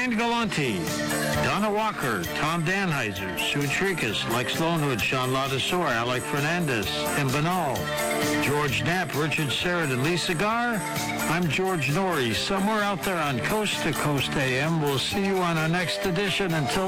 Brian Galante, Donna Walker, Tom Danheiser, Sue Tricas, Lex Lonewood, Sean Ladasor, Alec Fernandez, and Banal, George Knapp, Richard Serrett, and Lisa Garr. I'm George Norrie, somewhere out there on Coast to Coast AM. We'll see you on our next edition. Until